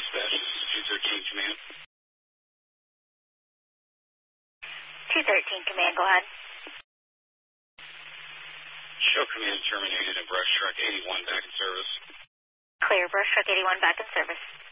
Dispatch, this is 213 Command. 213 Command, go ahead. Show command terminated and brush truck 81 back in service. Clear, brush truck 81 back in service.